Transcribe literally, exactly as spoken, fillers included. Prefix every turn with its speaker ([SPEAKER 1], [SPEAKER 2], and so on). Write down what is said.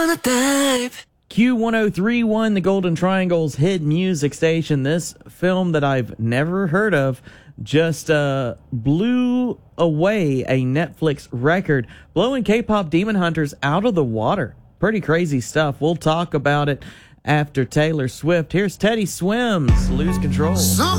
[SPEAKER 1] Q one oh three point one, the Golden Triangle's hit music station. This film that I've never heard of just uh, blew away a Netflix record, blowing K-pop Demon Hunters out of the water. Pretty crazy stuff. We'll talk about it after Taylor Swift. Here's Teddy Swims, Lose Control. Some